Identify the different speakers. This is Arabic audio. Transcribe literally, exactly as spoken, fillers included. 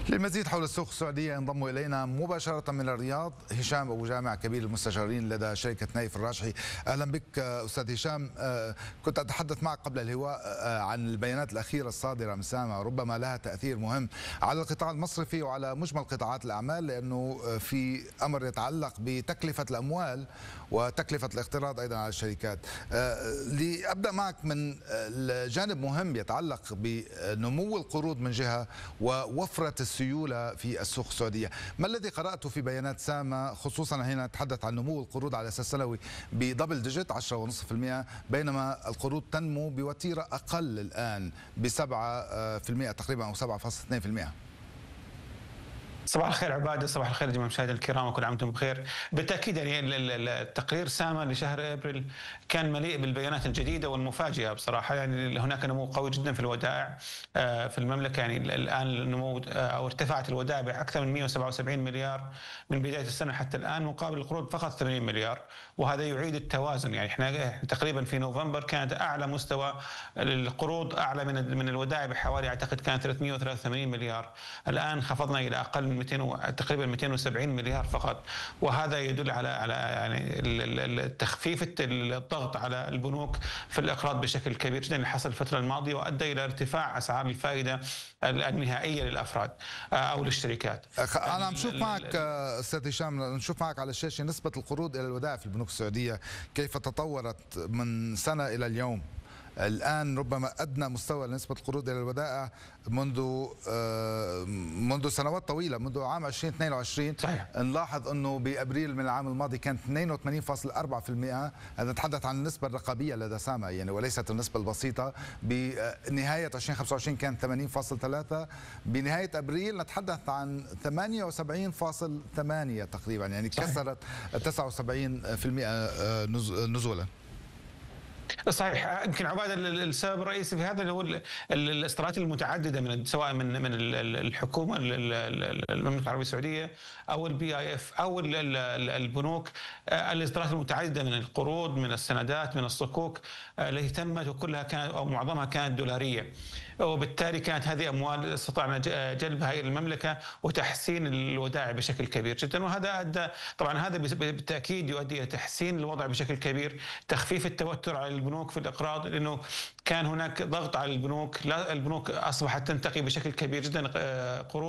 Speaker 1: للمزيد حول السوق السعودية ينضم إلينا مباشرة من الرياض هشام أبو جامع كبير المستشارين لدى شركة نايف الراجحي. أهلا بك أستاذ هشام. كنت أتحدث معك قبل الهواء عن البيانات الأخيرة الصادرة من سامة، ربما لها تأثير مهم على القطاع المصرفي وعلى مجمل قطاعات الأعمال، لأنه في أمر يتعلق بتكلفة الأموال وتكلفة الاقتراض أيضا على الشركات. لأبدأ معك من الجانب مهم يتعلق بنمو القروض من جهة ووفرة السيولة في السوق السعودية، ما الذي قرأته في بيانات سامة خصوصا هنا نتحدث عن نمو القروض على أساس سنوي بدبل ديجيت عشرة فاصلة خمسة بالمئة، بينما القروض تنمو بوتيرة أقل الآن ب سبعة بالمئة تقريبا أو سبعة فاصلة اثنين بالمئة؟
Speaker 2: صباح الخير عباده، صباح الخير جميع المشاهدين الكرام وكل عام وانتم بخير. بالتاكيد يعني التقرير سامة لشهر ابريل كان مليء بالبيانات الجديده والمفاجئه بصراحه. يعني هناك نمو قوي جدا في الودائع في المملكه، يعني الان النمو او ارتفعت الودائع باكثر من مئة وسبعة وسبعين مليار من بدايه السنه حتى الان، مقابل القروض فقط ثمانين مليار، وهذا يعيد التوازن. يعني احنا تقريبا في نوفمبر كانت اعلى مستوى القروض اعلى من من الودائع بحوالي اعتقد كانت ثلاثمئة وثلاثة وثمانين مليار، الان خفضنا الى اقل من مئتين تقريبا مئتين وسبعين مليار فقط، وهذا يدل على على يعني تخفيف الضغط على البنوك في الاقراض بشكل كبير جدا اللي حصل الفتره الماضيه، وادى الى ارتفاع اسعار الفائده النهائيه للافراد او للشركات.
Speaker 1: انا عم شوف معك استاذ هشام، نشوف معك على الشاشه نسبه القروض الى الودائع في البنوك السعوديه كيف تطورت من سنه الى اليوم. الآن ربما أدنى مستوى لنسبة القروض إلى الودائع منذ منذ سنوات طويلة، منذ عام ألفين واثنين وعشرين.
Speaker 2: صحيح.
Speaker 1: نلاحظ أنه بأبريل من العام الماضي كانت اثنين وثمانين فاصلة أربعة بالمئة، هذا نتحدث عن النسبة الرقابية لدى سامة يعني وليست النسبة البسيطة. بنهاية ألفين وخمسة وعشرين كانت ثمانين فاصلة ثلاثة، بنهاية أبريل نتحدث عن ثمانية وسبعين فاصلة ثمانية تقريبا، يعني كسرت تسعة وسبعين بالمئة نزولا.
Speaker 2: صحيح. يمكن عباده السبب الرئيسي في هذا اللي هو الاصدارات المتعدده من سواء من من الحكومه المملكه العربيه السعوديه او البي اي اف او البنوك، الاصدارات المتعدده من القروض من السندات من الصكوك التي تمت، وكلها كانت او معظمها كانت دولاريه، وبالتالي كانت هذه اموال استطعنا جلبها الى المملكه وتحسين الودائع بشكل كبير جدا، وهذا ادى طبعا هذا بالتاكيد يؤدي الى تحسين الوضع بشكل كبير، تخفيف التوتر على البنوك في الاقراض، لانه كان هناك ضغط على البنوك، لا البنوك اصبحت تنتقي بشكل كبير جدا قروض